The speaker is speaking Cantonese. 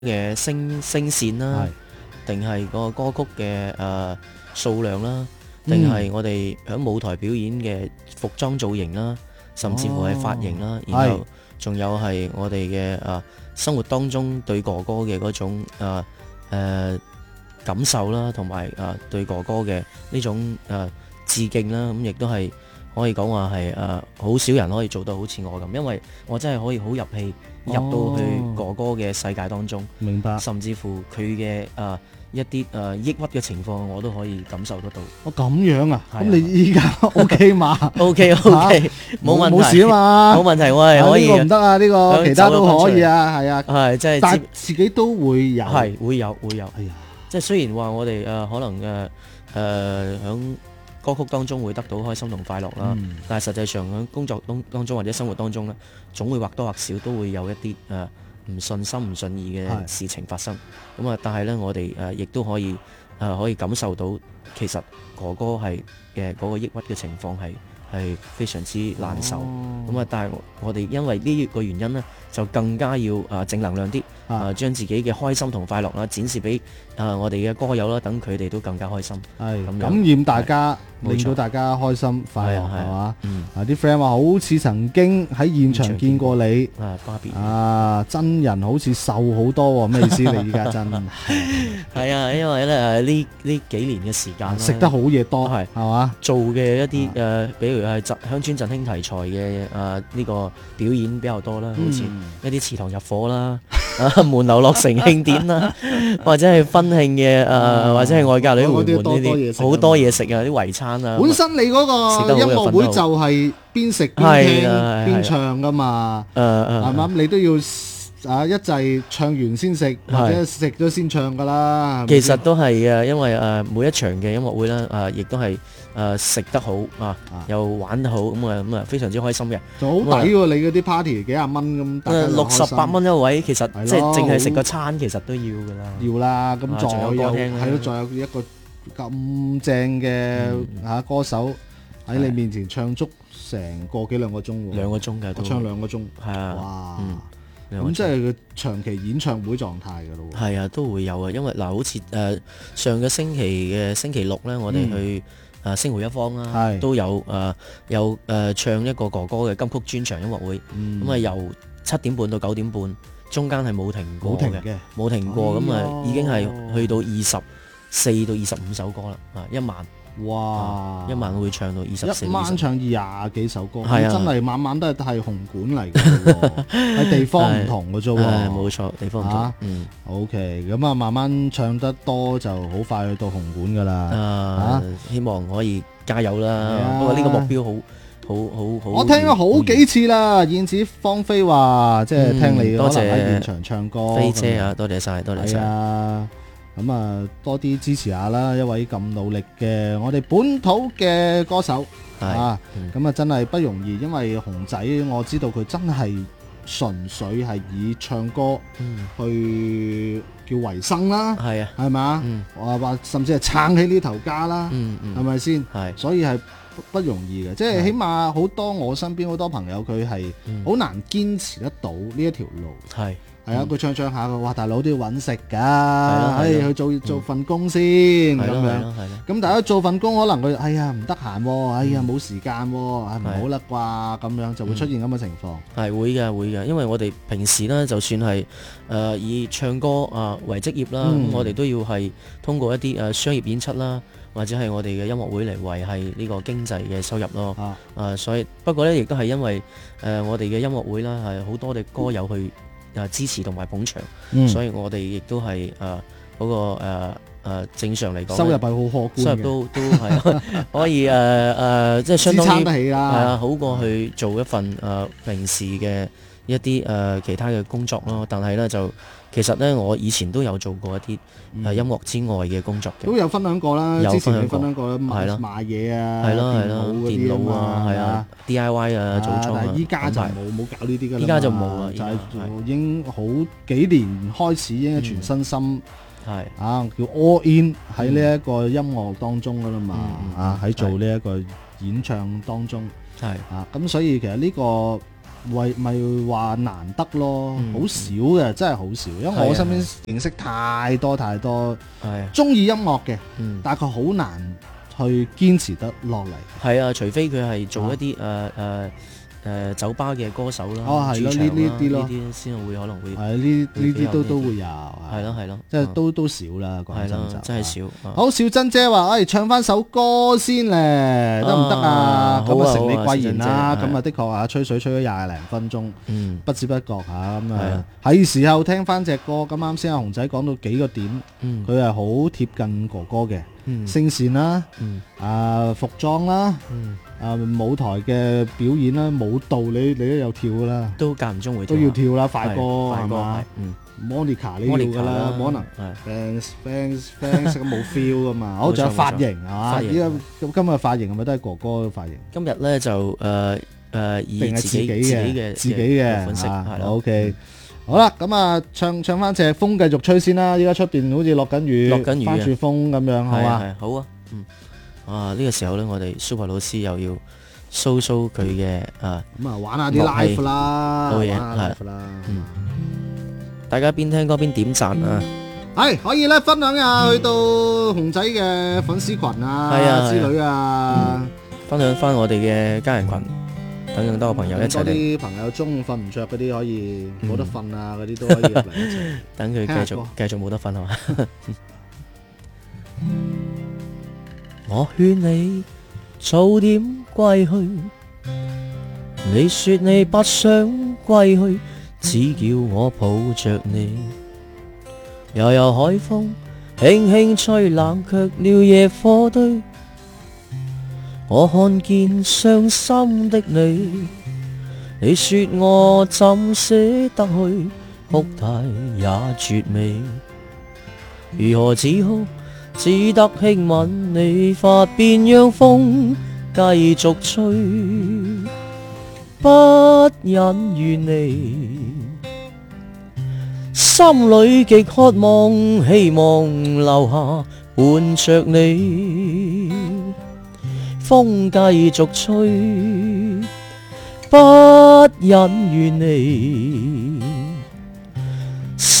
嘅聲線啦，定係個歌曲嘅數量啦，定係我哋喺舞台表演嘅服裝造型啦，甚至乎係髮型啦，然後仲有係我哋嘅生活當中對哥哥嘅嗰種感受啦，同埋對哥哥嘅呢種致敬啦，咁亦都係可以講話係好少人可以做到好似我咁，因為我真係可以好入戲入到去哥哥嘅世界當中， 明白， 甚至乎佢嘅一啲抑鬱嘅情況，我都可以感受得到。 咁樣啊？咁你依家 OK 嘛 ？OK，冇問題， 冇事啊嘛， 冇問題，我係可以。 呢個唔得啊，呢個其他都可以啊，係啊， 係即係， 但係自己都會有， 係會有。 哎呀， 即係雖然話我哋可能響歌曲當中會得到開心同快樂啦，但係實際上喺工作當中或者生活當中咧，總會或多或少都會有一啲唔順心唔順意嘅事情發生。咁啊，但係咧我哋亦都可以感受到，其實哥哥係嘅嗰個抑鬱嘅情況係非常之難受。咁啊，但係我哋因為呢個原因呢，就更加要正能量啲，將自己嘅開心同快樂啦展示俾我哋嘅歌友啦，等佢哋都更加開心。 係感染大家，令到大家開心快樂，係嘛？啲 friend 話好似曾經喺現場見過你， 芭比真人好似瘦好多喎，咩意思？你依家真係啊，因為咧呢幾年嘅時間食得好嘢多，係嘛？ 做嘅一啲比如係鄉村振興題材嘅呢個表演比較多啦，好似一啲祠堂入伙啦，門樓落成慶典啦，或者係婚慶嘅或者係外嫁女回門呢啲，好多嘢食啊，啲圍餐啊。 本身你嗰個音樂會就係邊食邊聽邊唱噶嘛，係嘛？你都要一齊唱完先食，或者食咗先唱噶啦。 其實都係嘅，因為每一場嘅音樂會啦，亦都係食得好又玩得好，咁啊非常之開心嘅。 就好抵喎！你嗰啲 party 幾廿蚊咁 ，68蚊一位，其實即係淨係食個餐，其實都要噶啦。 要啦，咁仲有歌聽， 係咯，仲有一個咁正嘅歌手喺你面前唱足成個幾兩個鐘喎。 2個鐘嘅， 我唱2個鐘， 係啊， 哇！咁即係個長期演唱會狀態㗎咯喎。 係啊，都會有啊，因為好似上個星期嘅星期六咧，我哋去星匯一方啦，都有唱一個哥哥嘅金曲專場音樂會，咁啊由7點半到9點半，中間係冇停過嘅，冇停過，咁啊已經係去到24到25首歌啦，一晚。 哇！ 一晚會唱到24， 一晚唱20幾首歌， 係真係晚晚都係紅館嚟嘅，喺地方唔同嘅啫喎。 冇錯，地方唔同。 OK，咁啊，慢慢唱得多就好快去到紅館噶啦。 希望可以加油啦。不過呢個目標好。我聽咗好幾次啦。燕子芳菲話，即係聽你可能喺現場唱歌。 菲姐啊，多謝晒，多謝晒。 咁啊，多啲支持下啦！一位咁努力嘅我哋本土嘅歌手咁啊真係不容易。因為熊仔我知道佢真係純粹係以唱歌去叫維生啦，係嘛？或甚至係撐起呢頭家啦，係咪先？所以係不容易嘅，即係起碼好多我身邊好多朋友佢係好難堅持得到呢一條路。係啊，佢唱下佢話大佬都要揾食㗎，去做份工先咁樣。咁大家做份工可能佢唔得閒喎，冇時間喎，唔好啦啩，咁樣就會出現咁嘅情況。 係會㗎，因為我哋平時呢，就算係以唱歌為職業啦，我哋都要係通過一啲商業演出啦，或者係我哋嘅音樂會嚟維係呢個經濟嘅收入咯。所以不過呢，亦都係因為我哋嘅音樂會啦，係好多嘅歌友去支持同埋捧場，所以我哋亦都係嗰個正常嚟講， 收入係好可觀嘅， 收入都係可以即係相當於支撐得起啦， 好過去做一份平時嘅一啲其他嘅工作咯。但係咧就其實咧，我以前都有做過一啲音樂之外嘅工作嘅， 都有分享過啦。之前你分享過啦，賣嘢啊，電腦啊， 係啊 DIY 啊，組裝啊。 但係依家就冇搞呢啲㗎啦。 依家就冇啊， 就係已經好幾年開始已經全身心叫 all in 喺呢一個音樂當中㗎啦嘛，喺做呢一個演唱當中。咁所以其實呢個咪話難得咯，好少嘅，真係好少，因為我身邊認識太多中意音樂嘅，但係佢好難去堅持得落嚟。 係啊，除非佢係做一啲酒吧嘅歌手啦， 係咯，呢啲先會可能會係呢啲都會有， 係咯， 即係都少啦，講真就真係少。 好，小珍姐話，唱翻首歌先咧，得唔得啊？咁啊，承你貴言啦，咁啊的確啊，吹水吹咗廿零分鐘，不知不覺嚇咁啊，係時候聽翻隻歌。咁啱先阿熊仔講到幾個點，佢係好貼近哥哥嘅聲線啦，服裝啦。舞台嘅表演啦，舞蹈你都有跳噶啦， 都間唔中會都要跳啦，快歌係嘛？Monica 你要噶啦，可能 fans 咁冇 feel 噶嘛。好，仲有髮型係嘛？依家今日髮型係咪都係哥哥嘅髮型？ 今日咧就以自己嘅款式係 OK。好啦，咁啊唱翻隻風繼續吹先啦。依家出邊好似落緊雨，翻住風咁樣，好嘛？ 好啊，呢個時候咧，我哋 Super 老師又要 show 佢嘅咁啊玩下啲 live 啦，玩下 live 啦。 大家邊聽歌邊點讚啊！ 係可以咧分享下去到熊仔嘅粉絲群啊之類啊， 分享翻我哋嘅家人群，等更多嘅朋友一齊嚟。 多啲朋友中午瞓唔着嗰啲可以冇得瞓啊，嗰啲都可以入嚟一齊。 等佢繼續冇得瞓係嘛？我勸你早點歸去，你說你不想歸去，只叫我抱着你。悠悠海風輕輕吹，冷卻了野火堆。我看見傷心的你，你說我怎捨得去，哭態也絕美。如何止哭？只得輕吻你髮邊，讓風繼續吹，不忍遠離，心裏極渴望，希望留下伴着你，風繼續吹，不忍遠離。